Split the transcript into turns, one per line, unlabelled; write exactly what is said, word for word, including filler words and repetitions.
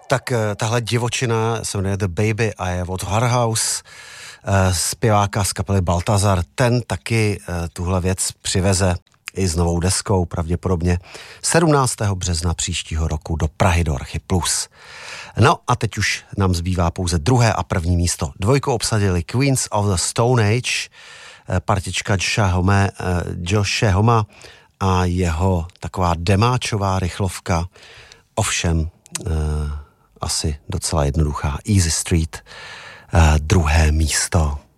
Tak tahle divočina se jmenuje The Baby a je od Warhouse, zpěváka z kapely Baltazar. Ten taky tuhle věc přiveze i s novou deskou pravděpodobně sedmnáctého března příštího roku do Prahy do Archy Plus. No a teď už nám zbývá pouze druhé a první místo. Dvojku obsadili Queens of the Stone Age, partička Joshe Homa a jeho taková demáčová rychlovka, ovšem eh, asi docela jednoduchá. Easy Street, eh, druhé místo.